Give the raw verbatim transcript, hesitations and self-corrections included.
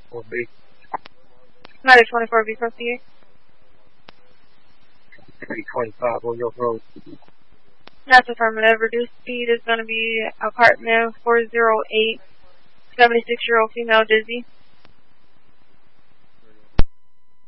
Will be. United twenty-four, B fifty-eight. three twenty-five on your road. That's affirmative. Reduced speed is going to be apartment four oh eight, seventy-six-year-old female, dizzy.